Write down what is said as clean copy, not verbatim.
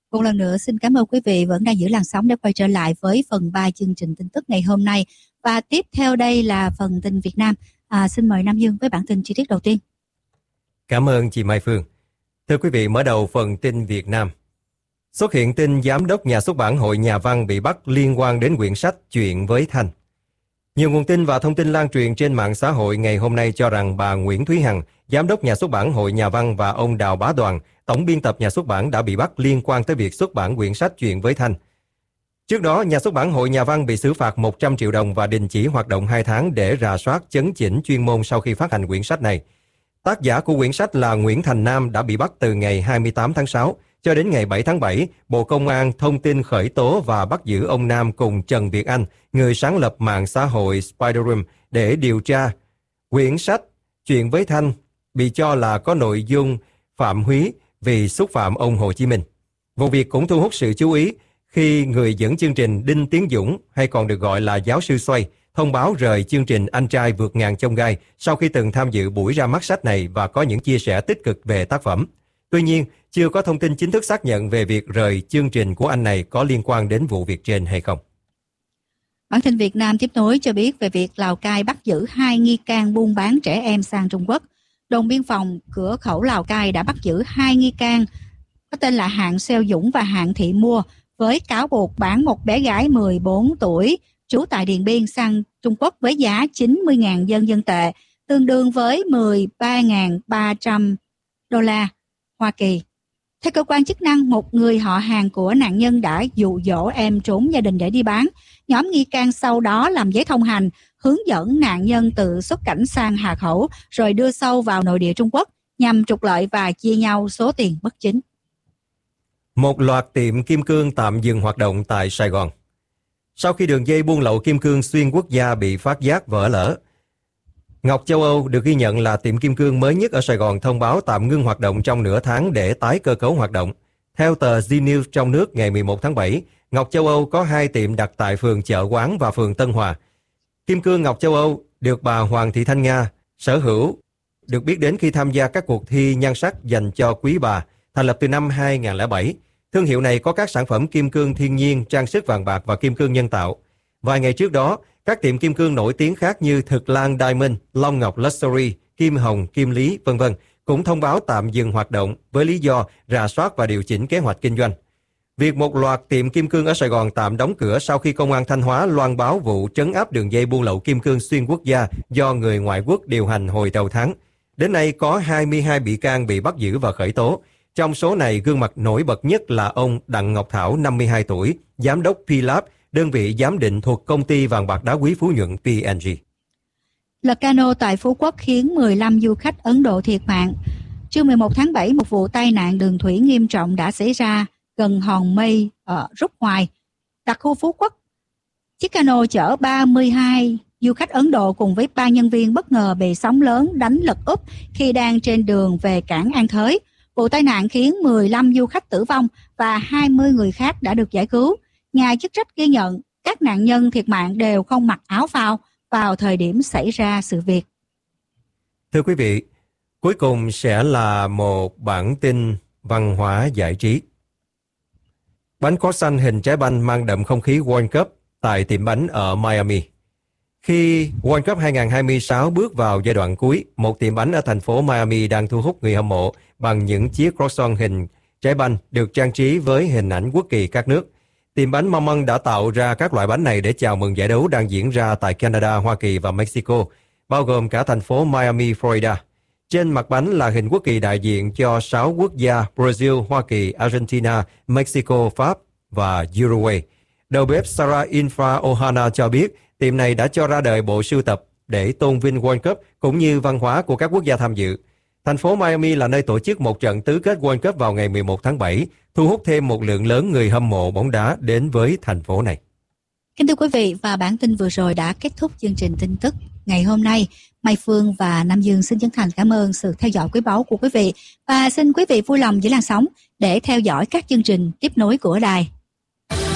Một lần nữa xin cảm ơn quý vị vẫn đang giữ làn sóng để quay trở lại với phần 3 chương trình tin tức ngày hôm nay. Và tiếp theo đây là phần tin Việt Nam. Xin mời Nam Dương với bản tin chi tiết đầu tiên. Cảm ơn chị Mai Phương. Thưa quý vị, mở đầu phần tin Việt Nam. Xuất hiện tin giám đốc nhà xuất bản Hội Nhà văn bị bắt liên quan đến quyển sách Chuyện với Thanh. Nhiều nguồn tin và thông tin lan truyền trên mạng xã hội ngày hôm nay cho rằng bà Nguyễn Thúy Hằng, giám đốc nhà xuất bản Hội Nhà văn và ông Đào Bá Đoàn, tổng biên tập nhà xuất bản đã bị bắt liên quan tới việc xuất bản quyển sách Chuyện với Thanh. Trước đó, nhà xuất bản Hội Nhà văn bị xử phạt 100 triệu đồng và đình chỉ hoạt động 2 tháng để rà soát chấn chỉnh chuyên môn sau khi phát hành quyển sách này. Tác giả của quyển sách là Nguyễn Thành Nam đã bị bắt từ ngày 28 tháng 6. Cho đến ngày 7 tháng 7, Bộ Công an thông tin khởi tố và bắt giữ ông Nam cùng Trần Việt Anh, người sáng lập mạng xã hội Spiderroom, để điều tra. Quyển sách Chuyện với Thanh bị cho là có nội dung phạm húy vì xúc phạm ông Hồ Chí Minh. Vụ việc cũng thu hút sự chú ý khi người dẫn chương trình Đinh Tiến Dũng, hay còn được gọi là giáo sư Xoay, thông báo rời chương trình Anh trai vượt ngàn chông gai sau khi từng tham dự buổi ra mắt sách này và có những chia sẻ tích cực về tác phẩm. Tuy nhiên, chưa có thông tin chính thức xác nhận về việc rời chương trình của anh này có liên quan đến vụ việc trên hay không. Bản tin Việt Nam tiếp nối cho biết về việc Lào Cai bắt giữ 2 nghi can buôn bán trẻ em sang Trung Quốc. Đồn biên phòng cửa khẩu Lào Cai đã bắt giữ 2 nghi can có tên là Hạng Xeo Dũng và Hạng Thị Mua với cáo buộc bán một bé gái 14 tuổi trú tại Điện Biên sang Trung Quốc với giá 90.000 nhân dân tệ, tương đương với 13.300 đô la Hoa Kỳ. Theo cơ quan chức năng, một người họ hàng của nạn nhân đã dụ dỗ em trốn gia đình để đi bán. Nhóm nghi can sau đó làm giấy thông hành, hướng dẫn nạn nhân tự xuất cảnh sang Hà Khẩu rồi đưa sâu vào nội địa Trung Quốc nhằm trục lợi và chia nhau số tiền bất chính. Một loạt tiệm kim cương tạm dừng hoạt động tại Sài Gòn. Sau khi đường dây buôn lậu kim cương xuyên quốc gia bị phát giác vỡ lở, Ngọc Châu Âu được ghi nhận là tiệm kim cương mới nhất ở Sài Gòn thông báo tạm ngưng hoạt động trong nửa tháng để tái cơ cấu hoạt động. Theo tờ Z-News trong nước ngày 11 tháng 7, Ngọc Châu Âu có 2 tiệm đặt tại phường Chợ Quán và phường Tân Hòa. Kim cương Ngọc Châu Âu được bà Hoàng Thị Thanh Nga sở hữu, được biết đến khi tham gia các cuộc thi nhan sắc dành cho quý bà, thành lập từ năm 2007. Thương hiệu này có các sản phẩm kim cương thiên nhiên, trang sức vàng bạc và kim cương nhân tạo. Vài ngày trước đó, các tiệm kim cương nổi tiếng khác như Thực Lan Diamond, Long Ngọc Luxury, Kim Hồng, Kim Lý, v.v. cũng thông báo tạm dừng hoạt động với lý do rà soát và điều chỉnh kế hoạch kinh doanh. Việc một loạt tiệm kim cương ở Sài Gòn tạm đóng cửa sau khi Công an Thanh Hóa loan báo vụ trấn áp đường dây buôn lậu kim cương xuyên quốc gia do người ngoại quốc điều hành hồi đầu tháng. Đến nay có 22 bị can bị bắt giữ và khởi tố. Trong số này, gương mặt nổi bật nhất là ông Đặng Ngọc Thảo, 52 tuổi, giám đốc P-Lab, đơn vị giám định thuộc công ty vàng bạc đá quý Phú Nhuận P&G. Lật cano tại Phú Quốc khiến 15 du khách Ấn Độ thiệt mạng. Trưa 11 tháng 7, một vụ tai nạn đường thủy nghiêm trọng đã xảy ra gần hòn Mây ở Rút Hoài, đặc khu Phú Quốc. Chiếc cano chở 32 du khách Ấn Độ cùng với 3 nhân viên bất ngờ bị sóng lớn đánh lật úp khi đang trên đường về cảng An Thới. Vụ tai nạn khiến 15 du khách tử vong và 20 người khác đã được giải cứu. Nhà chức trách ghi nhận các nạn nhân thiệt mạng đều không mặc áo phao vào thời điểm xảy ra sự việc. Thưa quý vị, cuối cùng sẽ là một bản tin văn hóa giải trí. Bánh croissant hình trái banh mang đậm không khí World Cup tại tiệm bánh ở Miami. Khi World Cup 2026 bước vào giai đoạn cuối, một tiệm bánh ở thành phố Miami đang thu hút người hâm mộ bằng những chiếc croissant hình trái banh được trang trí với hình ảnh quốc kỳ các nước. Tiệm bánh Maman đã tạo ra các loại bánh này để chào mừng giải đấu đang diễn ra tại Canada, Hoa Kỳ và Mexico, bao gồm cả thành phố Miami, Florida. Trên mặt bánh là hình quốc kỳ đại diện cho 6 quốc gia Brazil, Hoa Kỳ, Argentina, Mexico, Pháp và Uruguay. Đầu bếp Sarah Infra Ohana cho biết tiệm này đã cho ra đời bộ sưu tập để tôn vinh World Cup cũng như văn hóa của các quốc gia tham dự. Thành phố Miami là nơi tổ chức một trận tứ kết World Cup vào ngày 11 tháng 7, thu hút thêm một lượng lớn người hâm mộ bóng đá đến với thành phố này. Kính thưa quý vị, và bản tin vừa rồi đã kết thúc chương trình tin tức ngày hôm nay. Mai Phương và Nam Dương xin chân thành cảm ơn sự theo dõi quý báu của quý vị và xin quý vị vui lòng giữ làn sóng để theo dõi các chương trình tiếp nối của đài.